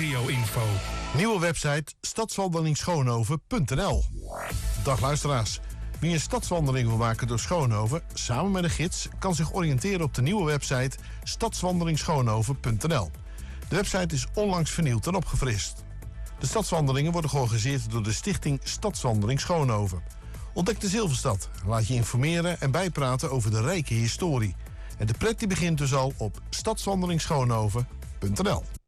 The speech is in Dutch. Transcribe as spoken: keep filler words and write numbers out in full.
regio-info. Nieuwe website stadswandeling schoonhoven punt n l. Dag luisteraars. Wie een stadswandeling wil maken door Schoonhoven, samen met een gids, kan zich oriënteren op de nieuwe website stadswandeling schoonhoven punt n l. De website is onlangs vernieuwd en opgefrist. De stadswandelingen worden georganiseerd door de stichting Stadswandeling Schoonhoven. Ontdek de Zilverstad, laat je informeren en bijpraten over de rijke historie. En de pret die begint dus al op stadswandeling schoonhoven punt n l.